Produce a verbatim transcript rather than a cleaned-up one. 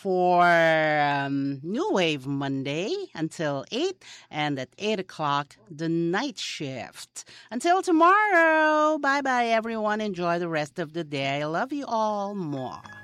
for um, New Wave Monday until eight, and at eight o'clock, the night shift. Until tomorrow, bye-bye, everyone. Enjoy the rest of the day. I love you all more.